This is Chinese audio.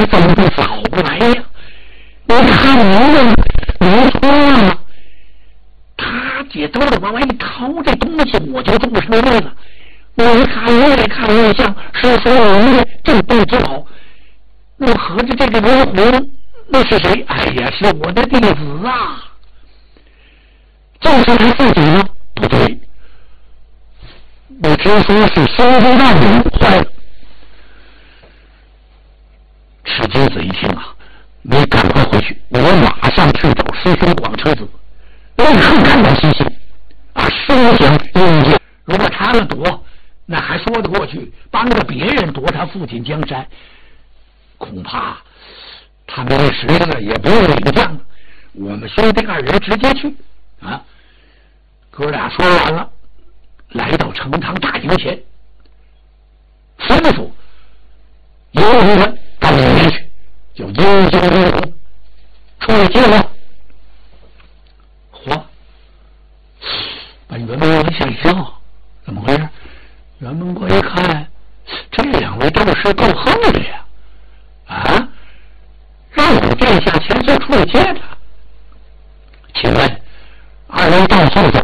你怎么会早不来呀？你看你错了。他姐兜着往外一掏这东西，我就中实了了。我一看，越看越像是说我们这辈之宝。那合着这个刘洪，那是谁？哎呀，是我的弟子啊！就是他自己吗？不对，我听说是孙中大女坏了。赤金子一听啊，你赶快回去，我马上去找师兄广车子，立刻赶到西县啊，休想应接。如果他们躲，那还说得过去，帮着别人夺他父亲江山，恐怕他们一时呢也不用领将。我们兄弟二人直接去啊！哥俩说完了，来到成堂大营前，吩咐有人到里面去，就英雄英雄出来接我。嚯！把袁门国吓一跳，怎么回事？袁门国一看，这两位道士够横的呀！啊，让我殿下前去出来接他。请问二位到后走